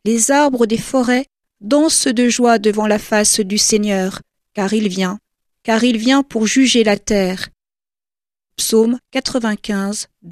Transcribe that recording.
Les arbres des forêts dansent de joie devant la face du Seigneur, car il vient pour juger la terre. Psaume 95.